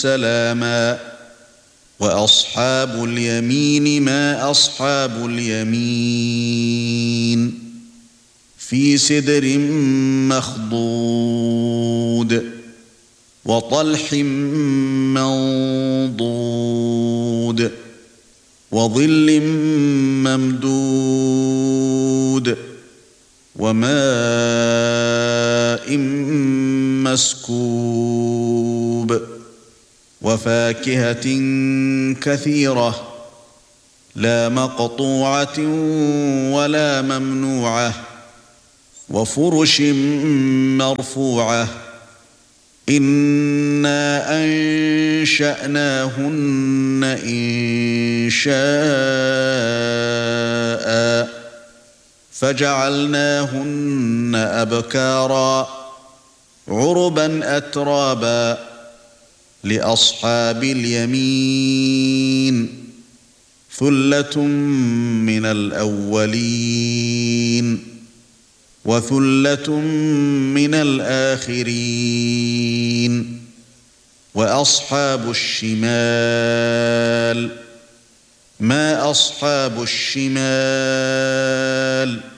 سلاما وأصحاب اليمين ما أصحاب اليمين في سدر مخضود وطلح منضود وظل ممدود وماء مسكوب وفاكهة كثيرة لا مقطوعة ولا ممنوعة وفرش مرفوعة إنا أنشأناهن إنشاء فجعلناهن أبكارا عربا أترابا لأصحاب اليمين ثلة من الأولين وثلة من الآخرين وأصحاب الشمال ما أصحاب الشمال